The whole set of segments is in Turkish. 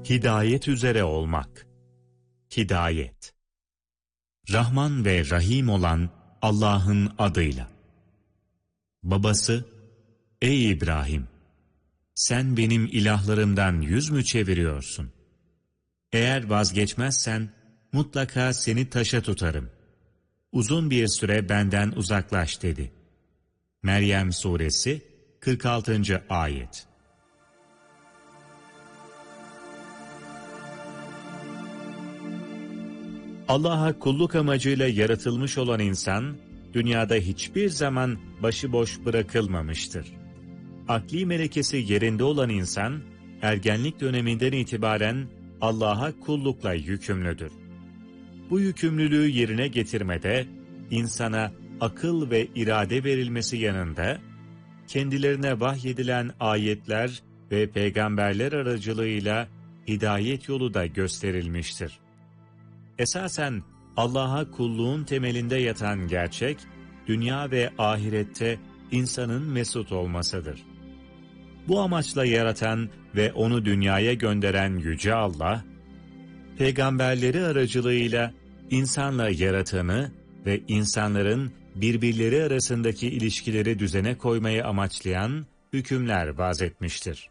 Hidayet üzere olmak. Hidayet. Rahman ve Rahim olan Allah'ın adıyla. Babası, ey İbrahim! Sen benim ilahlarımdan yüz mü çeviriyorsun? Eğer vazgeçmezsen, mutlaka seni taşa tutarım. Uzun bir süre benden uzaklaş dedi. Meryem Suresi 46. Ayet. Allah'a kulluk amacıyla yaratılmış olan insan, dünyada hiçbir zaman başıboş bırakılmamıştır. Akli melekesi yerinde olan insan, ergenlik döneminden itibaren Allah'a kullukla yükümlüdür. Bu yükümlülüğü yerine getirmede, insana akıl ve irade verilmesi yanında, kendilerine vahyedilen ayetler ve peygamberler aracılığıyla hidayet yolu da gösterilmiştir. Esasen Allah'a kulluğun temelinde yatan gerçek, dünya ve ahirette insanın mesut olmasıdır. Bu amaçla yaratan ve onu dünyaya gönderen Yüce Allah, peygamberleri aracılığıyla insanla yaratanı ve insanların birbirleri arasındaki ilişkileri düzene koymayı amaçlayan hükümler vazetmiştir.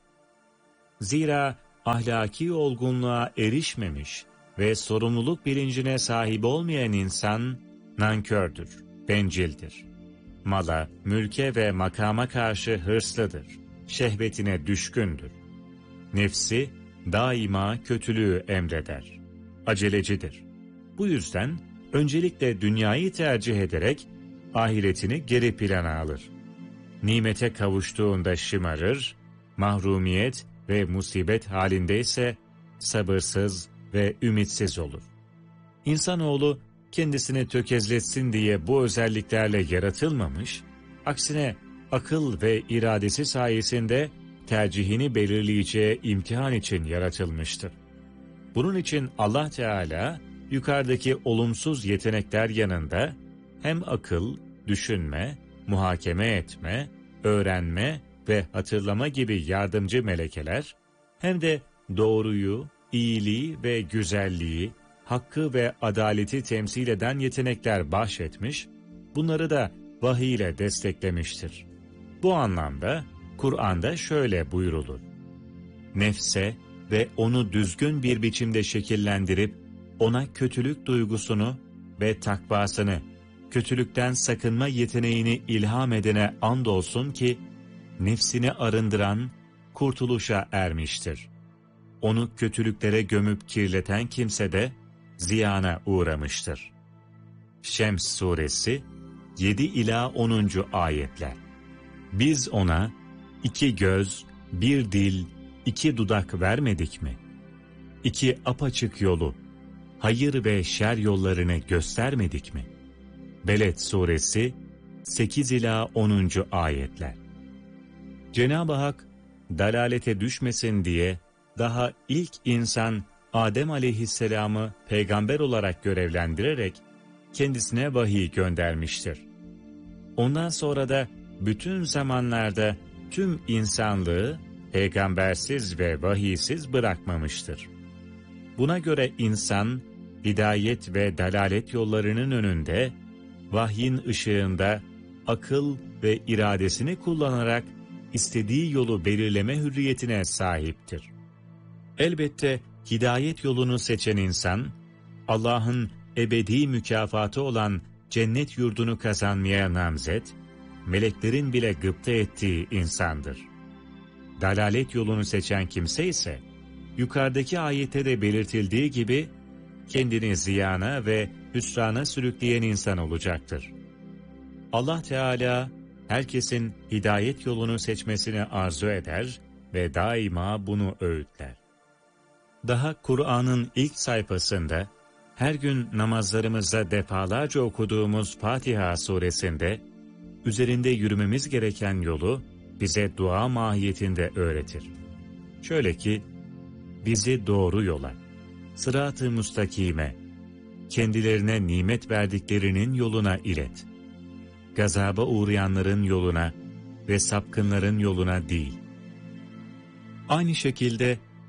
Zira ahlaki olgunluğa erişmemiş ve sorumluluk bilincine sahip olmayan insan nankördür, bencildir. Mala, mülke ve makama karşı hırslıdır, şehvetine düşkündür. Nefsi daima kötülüğü emreder, acelecidir. Bu yüzden öncelikle dünyayı tercih ederek ahiretini geri plana alır. Nimete kavuştuğunda şımarır, mahrumiyet ve musibet halindeyse sabırsız ve ümitsiz olur. İnsanoğlu kendisini tökezletsin diye bu özelliklerle yaratılmamış, aksine akıl ve iradesi sayesinde tercihini belirleyeceği imtihan için yaratılmıştır. Bunun için Allah Teala yukarıdaki olumsuz yetenekler yanında hem akıl, düşünme, muhakeme etme, öğrenme ve hatırlama gibi yardımcı melekeler, hem de doğruyu, iyiliği ve güzelliği, hakkı ve adaleti temsil eden yetenekler bahşetmiş, bunları da vahiy ile desteklemiştir. Bu anlamda Kur'an'da şöyle buyrulur: nefse ve onu düzgün bir biçimde şekillendirip ona kötülük duygusunu ve takvasını, kötülükten sakınma yeteneğini ilham edene andolsun ki, nefsini arındıran kurtuluşa ermiştir. Onu kötülüklere gömüp kirleten kimse de ziyana uğramıştır. Şems Suresi 7-10. Ayetler. Biz ona 2 göz, 1 dil, 2 dudak vermedik mi? 2 apaçık yolu, hayır ve şer yollarını göstermedik mi? Beled Suresi 8-10. Ayetler. Cenab-ı Hak dalalete düşmesin diye daha ilk insan Adem aleyhisselamı peygamber olarak görevlendirerek kendisine vahiy göndermiştir. Ondan sonra da bütün zamanlarda tüm insanlığı peygambersiz ve vahiysiz bırakmamıştır. Buna göre insan, hidayet ve dalalet yollarının önünde, vahyin ışığında akıl ve iradesini kullanarak istediği yolu belirleme hürriyetine sahiptir. Elbette hidayet yolunu seçen insan, Allah'ın ebedi mükafatı olan cennet yurdunu kazanmaya namzet, meleklerin bile gıpta ettiği insandır. Dalalet yolunu seçen kimse ise, yukarıdaki ayette de belirtildiği gibi, kendini ziyana ve hüsrana sürükleyen insan olacaktır. Allah Teala, herkesin hidayet yolunu seçmesini arzu eder ve daima bunu öğütler. Daha Kur'an'ın ilk sayfasında, her gün namazlarımızda defalarca okuduğumuz Fatiha suresinde, üzerinde yürümemiz gereken yolu bize dua mahiyetinde öğretir. Şöyle ki, bizi doğru yola, sırat-ı müstakime, kendilerine nimet verdiklerinin yoluna ilet. Gazaba uğrayanların yoluna ve sapkınların yoluna değil. Aynı şekilde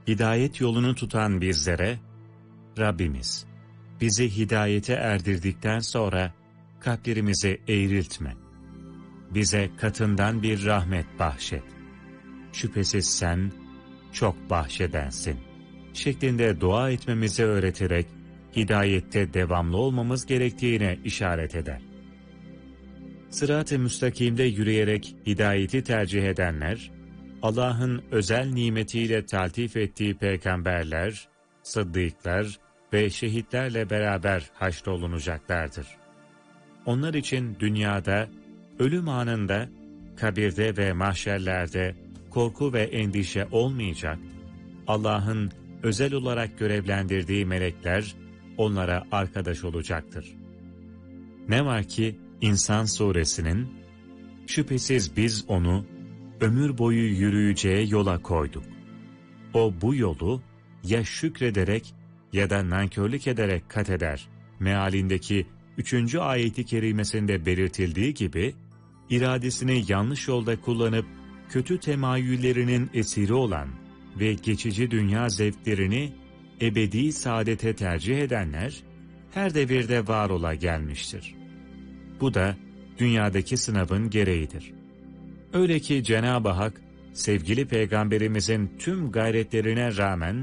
Hidayet yolunu tutan bizlere, Rabbimiz, bizi hidayete erdirdikten sonra kalplerimizi eğriltme. Bize katından bir rahmet bahşet. Şüphesiz sen çok bahşedensin şeklinde dua etmemizi öğreterek hidayette devamlı olmamız gerektiğine işaret eder. Sırat-ı müstakimde yürüyerek hidayeti tercih edenler, Allah'ın özel nimetiyle taltif ettiği peygamberler, sıddıklar ve şehitlerle beraber haşrolunacaklardır. Onlar için dünyada, ölüm anında, kabirde ve mahşerlerde korku ve endişe olmayacak, Allah'ın özel olarak görevlendirdiği melekler onlara arkadaş olacaktır. Ne var ki İnsan suresinin, şüphesiz biz onu ömür boyu yürüyeceği yola koyduk. O bu yolu ya şükrederek ya da nankörlük ederek kat eder mealindeki 3. ayeti kerimesinde belirtildiği gibi, iradesini yanlış yolda kullanıp kötü temayüllerinin esiri olan ve geçici dünya zevklerini ebedi saadete tercih edenler her devirde var ola gelmiştir. Bu da dünyadaki sınavın gereğidir. Öyle ki Cenab-ı Hak, sevgili Peygamberimizin tüm gayretlerine rağmen